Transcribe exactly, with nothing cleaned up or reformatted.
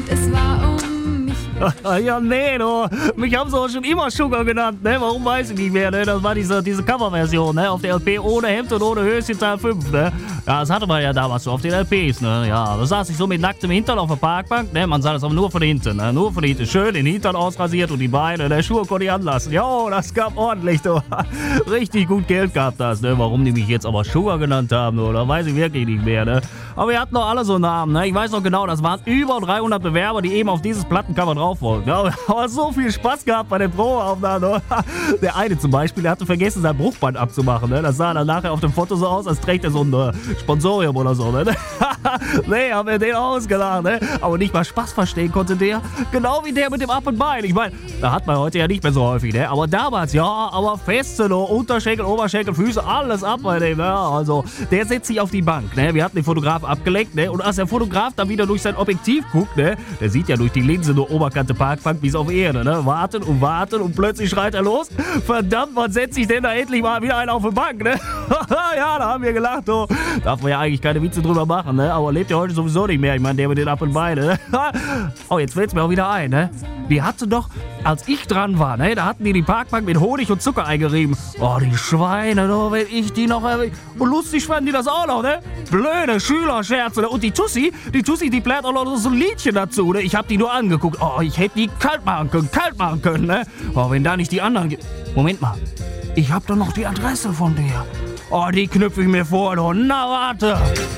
Es war um mich. Ja, nee, du. Mich haben sie auch schon immer Sugar genannt, ne? Warum weiß ich nicht mehr, ne? Das war diese, diese Coverversion, ne? Auf der L P ohne Hemd und ohne Höschen Teil fünf, ne? Ja, das hatte man ja damals so auf den L Ps, ne? Ja, da saß ich so mit nacktem Hintern auf der Parkbank, ne? Man sah das aber nur von hinten, ne? Nur von hinten. Schön den Hintern ausrasiert und die Beine, ne? Schuhe konnte ich anlassen. Jo, das gab ordentlich, du. Richtig gut Geld gab das, ne? Warum die mich jetzt aber Sugar genannt haben, oder? Weiß ich wirklich nicht mehr, ne? Aber wir hatten doch alle so Namen, ne? Ich weiß noch genau, das waren über dreihundert Bewerber, die eben auf dieses Plattencover drauf wollten. Ja, aber so viel Spaß gehabt bei den Probeaufnahmen. Der eine zum Beispiel, der hatte vergessen, sein Bruchband abzumachen, ne? Das sah dann nachher auf dem Foto so aus, als trägt er so ein äh, Sponsorium oder so, ne? Nee, haben wir den ausgelacht, ne? Aber nicht mal Spaß verstehen konnte der. Genau wie der mit dem Up and Bein. Ich meine, da hat man heute ja nicht mehr so häufig, ne? Aber damals, ja, aber feste, no, Unterschenkel, Oberschenkel, Füße, alles ab bei dem, ne? Also, der setzt sich auf die Bank, ne? Wir hatten den Fotograf abgelenkt, ne? Und als der Fotograf dann wieder durch sein Objektiv guckt, ne? Der sieht ja durch die Linse nur Oberkante Parkbank bis auf Erde, ne? Warten und warten und plötzlich schreit er los. Verdammt, wann setzt sich denn da endlich mal wieder einer auf die Bank, ne? Ja, da haben wir gelacht, oh. Darf man ja eigentlich keine Witze drüber machen, ne? Aber lebt ja heute sowieso nicht mehr. Ich meine, der mit den Up and Bein, ne? Oh, jetzt fällt's mir auch wieder ein, ne? Die hatte doch, als ich dran war, ne? Da hatten die die Parkbank mit Honig und Zucker eingerieben. Oh, die Schweine, du, wenn ich die noch... Und lustig fanden die das auch noch, ne? Blöde Schülerscherze, ne? Und die Tussi, die Tussi, die plärt auch noch so ein Liedchen dazu, ne? Ich hab die nur angeguckt. Oh, ich hätte die kalt machen können, kalt machen können, ne? Oh, wenn da nicht die anderen... Moment mal. Ich hab doch noch die Adresse von der. Oh, die knüpfe ich mir vor, du. Na, warte.